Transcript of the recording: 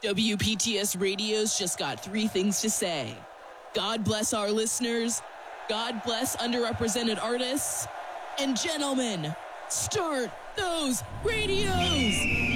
WPTS Radio's just got three things to say. God bless our listeners, God bless underrepresented artists, and gentlemen, start those radios!